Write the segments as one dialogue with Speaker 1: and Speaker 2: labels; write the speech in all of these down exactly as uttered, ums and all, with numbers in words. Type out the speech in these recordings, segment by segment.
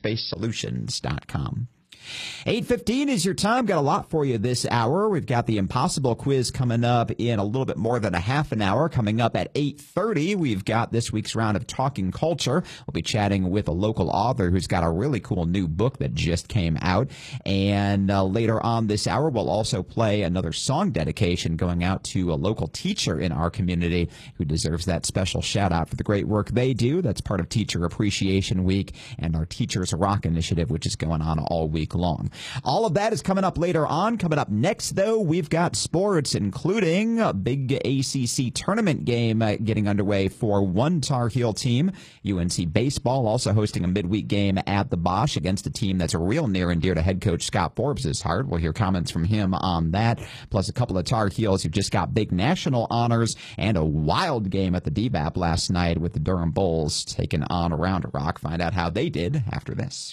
Speaker 1: space solutions dot com. eight fifteen is your time. Got a lot for you this hour. We've got the Impossible quiz coming up in a little bit more than a half an hour. Coming up at eight thirty, we've got this week's round of Talking Culture. We'll be chatting with a local author who's got a really cool new book that just came out. And uh, later on this hour, we'll also play another song dedication going out to a local teacher in our community who deserves that special shout out for the great work they do. That's part of Teacher Appreciation Week and our Teachers Rock initiative, which is going on all week long. All of that is coming up later on. Coming up next, though, we've got sports, including a big A C C tournament game uh, getting underway for one Tar Heel team. U N C baseball also hosting a midweek game at the Bosch against a team that's real near and dear to head coach Scott Forbes' heart. We'll hear comments from him on that, plus a couple of Tar Heels who just got big national honors and a wild game at the D B A P last night with the Durham Bulls taking on Round Rock. Find out how they did after this.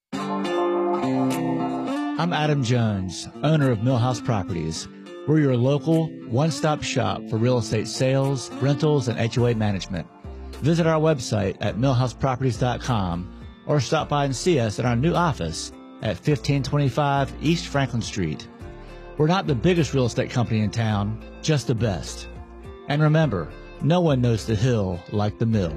Speaker 2: I'm Adam Jones, owner of Millhouse Properties. We're your local one-stop shop for real estate sales, rentals, and H O A management. Visit our website at millhouse properties dot com or stop by and see us at our new office at fifteen twenty-five East Franklin Street. We're not the biggest real estate company in town, just the best. And remember, no one knows the hill like the mill.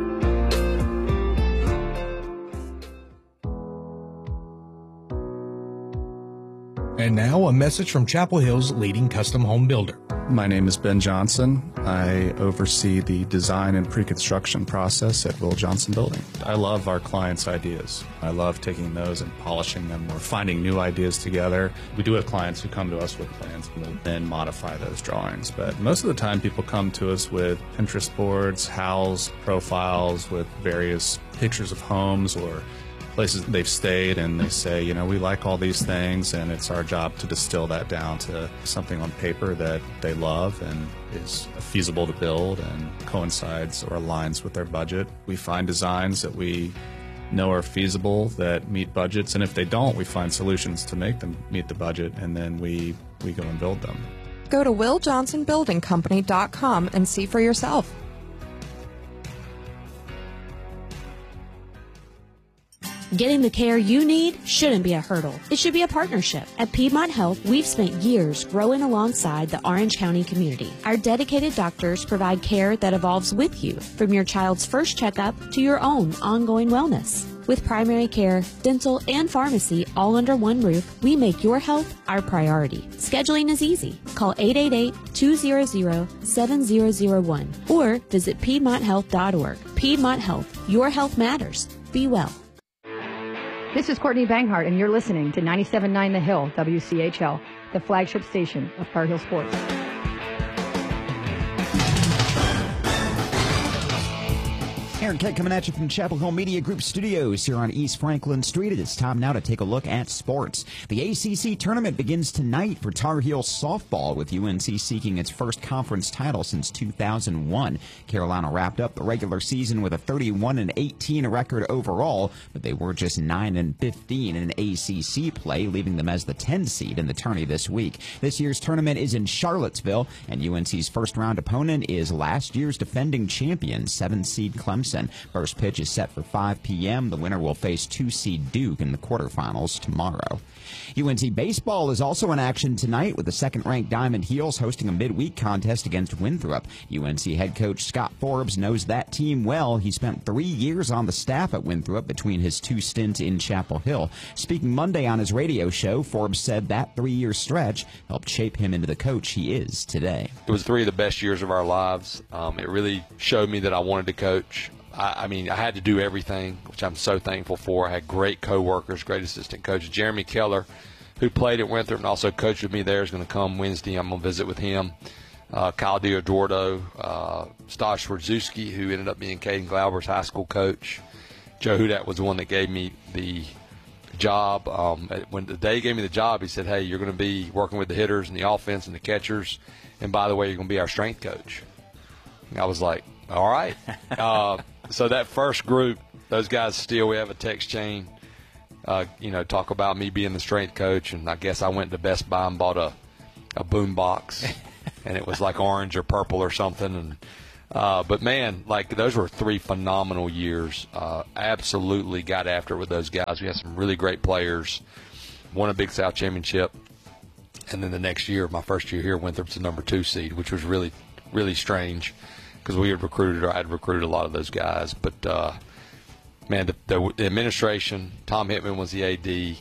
Speaker 3: And now a message from Chapel Hill's leading custom home builder.
Speaker 4: My name is Ben Johnson. I oversee the design and pre-construction process at Will Johnson Building. I love our clients' ideas. I love taking those and polishing them or finding new ideas together. We do have clients who come to us with plans and we'll then modify those drawings. But most of the time people come to us with Pinterest boards, house profiles with various pictures of homes or places they've stayed, and they say, you know, we like all these things, and it's our job to distill that down to something on paper that they love and is feasible to build and coincides or aligns with their budget. We find designs that we know are feasible, that meet budgets, and if they don't, we find solutions to make them meet the budget, and then we, we go and build them.
Speaker 5: Go to will johnson building company dot com and see for yourself.
Speaker 6: Getting the care you need shouldn't be a hurdle. It should be a partnership. At Piedmont Health, we've spent years growing alongside the Orange County community. Our dedicated doctors provide care that evolves with you, from your child's first checkup to your own ongoing wellness. With primary care, dental, and pharmacy all under one roof, we make your health our priority. Scheduling is easy. Call eight eight eight, two hundred, seven zero zero one or visit piedmont health dot org. Piedmont Health. Your health matters. Be well.
Speaker 7: This is Courtney Banghart, and you're listening to ninety-seven point nine The Hill, W C H L, the flagship station of Tar Heel Sports.
Speaker 1: Aaron Kett coming at you from Chapel Hill Media Group Studios here on East Franklin Street. It is time now to take a look at sports. The A C C tournament begins tonight for Tar Heel softball, with U N C seeking its first conference title since two thousand one. Carolina wrapped up the regular season with a thirty-one and eighteen record overall, but they were just nine and fifteen in A C C play, leaving them as the ten seed in the tourney this week. This year's tournament is in Charlottesville, and U N C's first round opponent is last year's defending champion, seven seed Clemson. First pitch is set for five p.m. The winner will face two seed Duke in the quarterfinals tomorrow. U N C baseball is also in action tonight, with the second-ranked Diamond Heels hosting a midweek contest against Winthrop. U N C head coach Scott Forbes knows that team well. He spent three years on the staff at Winthrop between his two stints in Chapel Hill. Speaking Monday on his radio show, Forbes said that three-year stretch helped shape him into the coach he is today.
Speaker 8: It was three of the best years of our lives. Um, it really showed me that I wanted to coach. I, I mean, I had to do everything, which I'm so thankful for. I had great co-workers, great assistant coaches. Jeremy Keller, who played at Winthrop and also coached with me there, is going to come Wednesday. I'm going to visit with him. Uh, Kyle Dioduardo, uh, Stas Rzuski, who ended up being Caden Glauber's high school coach. Joe Hudak was the one that gave me the job. Um, when the day he gave me the job, he said, hey, you're going to be working with the hitters and the offense and the catchers, and by the way, you're going to be our strength coach. And I was like, all right. Uh, so that first group, those guys still, we have a text chain, uh, you know, talk about me being the strength coach, and I guess I went to Best Buy and bought a, a boom box, and it was like orange or purple or something, and Uh, but, man, like those were three phenomenal years. Uh, absolutely got after it with those guys. We had some really great players. Won a Big South championship. And then the next year, my first year here, Winthrop to number two seed, which was really, really strange because we had recruited or I had recruited a lot of those guys. But, uh, man, the, the, the administration, Tom Hickman was the A D.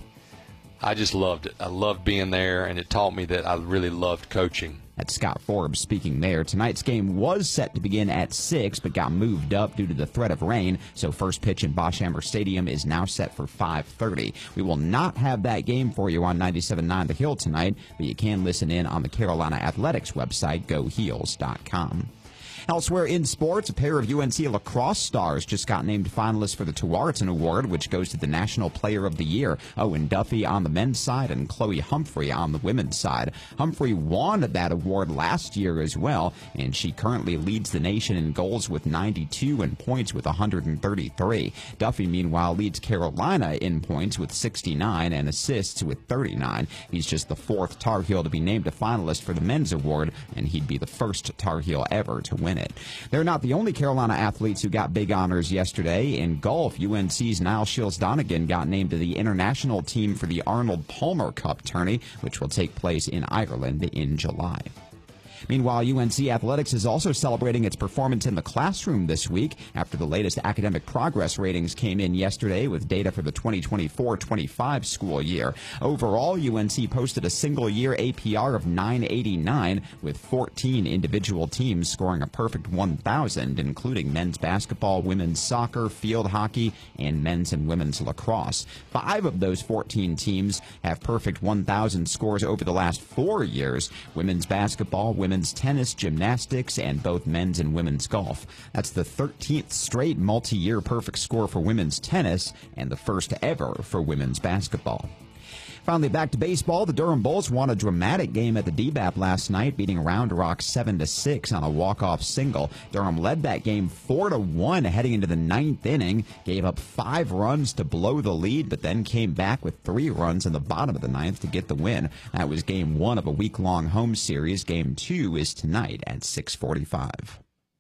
Speaker 8: I just loved it. I loved being there, and it taught me that I really loved coaching.
Speaker 1: That's Scott Forbes speaking there. Tonight's game was set to begin at six, but got moved up due to the threat of rain, so first pitch in Boschhammer Stadium is now set for five thirty. We will not have that game for you on ninety-seven point nine The Hill tonight, but you can listen in on the Carolina Athletics website, go heels dot com. Elsewhere in sports, a pair of U N C lacrosse stars just got named finalists for the Tewaaraton Award, which goes to the National Player of the Year. Owen Duffy on the men's side and Chloe Humphrey on the women's side. Humphrey won that award last year as well, and she currently leads the nation in goals with ninety-two and points with one hundred thirty-three. Duffy, meanwhile, leads Carolina in points with sixty-nine and assists with thirty-nine. He's just the fourth Tar Heel to be named a finalist for the men's award, and he'd be the first Tar Heel ever to win it. They're not the only Carolina athletes who got big honors yesterday. In golf, U N C's Niall Shields-Donegan got named to the international team for the Arnold Palmer Cup tourney, which will take place in Ireland in July. Meanwhile, U N C Athletics is also celebrating its performance in the classroom this week after the latest academic progress ratings came in yesterday with data for the twenty twenty-four twenty-five school year. Overall, U N C posted a single-year A P R of nine eighty-nine, with fourteen individual teams scoring a perfect one thousand, including men's basketball, women's soccer, field hockey, and men's and women's lacrosse. Five of those fourteen teams have perfect one thousand scores over the last four years: women's basketball, women's Women's tennis, gymnastics, and both men's and women's golf. That's the thirteenth straight multi-year perfect score for women's tennis and the first ever for women's basketball. Finally, back to baseball. The Durham Bulls won a dramatic game at the D B A P last night, beating Round Rock seven to six on a walk-off single. Durham led that game four to one heading into the ninth inning, gave up five runs to blow the lead, but then came back with three runs in the bottom of the ninth to get the win. That was game one of a week-long home series. Game two is tonight at six forty-five.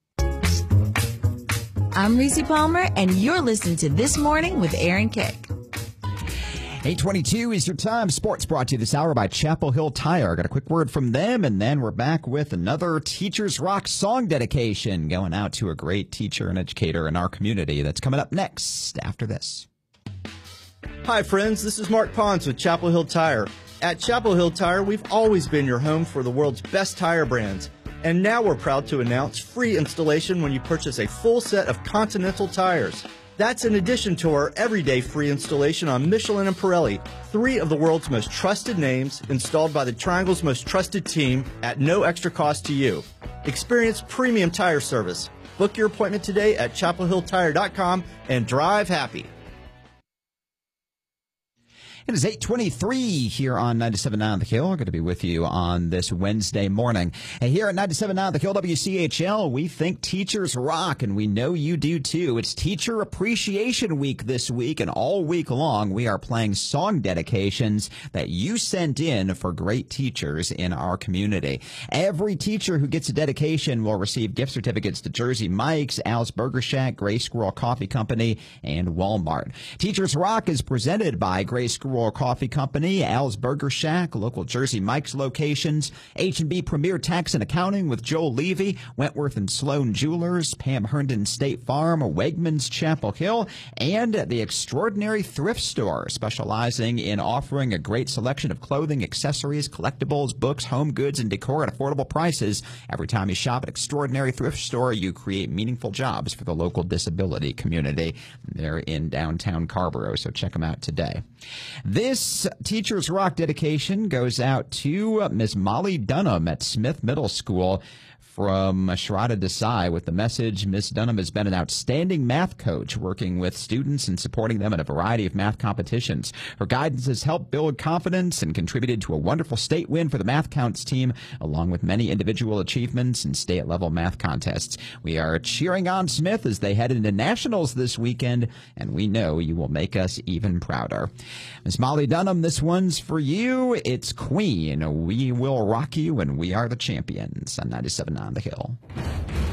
Speaker 9: I'm Reese Palmer, and you're listening to This Morning with Aaron Keck.
Speaker 1: eight twenty-two is your time. Sports brought to you this hour by Chapel Hill Tire. Got a quick word from them, and then we're back with another Teachers Rock song dedication going out to a great teacher and educator in our community. That's coming up next after this.
Speaker 10: Hi, friends. This is Mark Pons with Chapel Hill Tire. At Chapel Hill Tire, we've always been your home for the world's best tire brands. And now we're proud to announce free installation when you purchase a full set of Continental tires. That's in addition to our everyday free installation on Michelin and Pirelli, three of the world's most trusted names, installed by the Triangle's most trusted team at no extra cost to you. Experience premium tire service. Book your appointment today at chapel hill tire dot com and drive happy.
Speaker 1: It is eight twenty-three here on ninety-seven point nine The Hill. Going to be with you on this Wednesday morning. And here at ninety-seven point nine The Hill W C H L, we think teachers rock, and we know you do too. It's Teacher Appreciation Week this week, and all week long we are playing song dedications that you sent in for great teachers in our community. Every teacher who gets a dedication will receive gift certificates to Jersey Mike's, Al's Burger Shack, Gray Squirrel Coffee Company, and Walmart. Teachers Rock is presented by Gray Squirrel Coffee Company, Al's Burger Shack, local Jersey Mike's locations, H and B Premier Tax and Accounting with Joel Levy, Wentworth and Sloan Jewelers, Pam Herndon State Farm, Wegmans Chapel Hill, and the Extraordinary Thrift Store, specializing in offering a great selection of clothing, accessories, collectibles, books, home goods, and decor at affordable prices. Every time you shop at Extraordinary Thrift Store, you create meaningful jobs for the local disability community. They're in downtown Carborough, so check them out today. This Teachers Rock dedication goes out to Miss Molly Dunham at Smith Middle School from Sharada Desai with the message: Miss Dunham has been an outstanding math coach, working with students and supporting them in a variety of math competitions. Her guidance has helped build confidence and contributed to a wonderful state win for the Math Counts team, along with many individual achievements in state-level math contests. We are cheering on Smith as they head into nationals this weekend, and we know you will make us even prouder. Miss Molly Dunham, this one's for you. It's Queen. We will rock you, and we are the champions on ninety-seven point nine The Hill.